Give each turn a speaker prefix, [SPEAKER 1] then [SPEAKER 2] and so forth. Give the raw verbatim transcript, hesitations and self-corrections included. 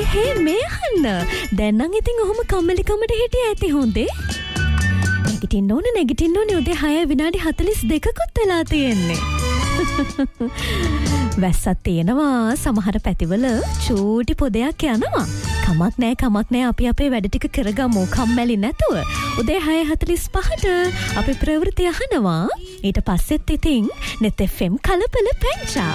[SPEAKER 1] හේ මේ අහන්න. දැන් නම් ඉතින් ඔහොම කම්මැලිකමට හිටියේ ඇති හොඳේ. නැගිටින්න ඕනේ නැගිටින්න ඕනේ උදේ හය විනාඩි හතළිස් දෙකකුත් වෙලා තියෙන්නේ. වැස්සක් තියෙනවා සමහර පැතිවල චූටි පොදයක් යනවා. කමක් නෑ කමක් නෑ අපි අපේ වැඩ ටික කරගමු කම්මැලි නැතුව. උදේ හය හතළිස් පහට අපි ප්‍රවෘත්ති අහනවා. ඊට පස්සෙත් ඉතින් net F M කලබල පැංචා.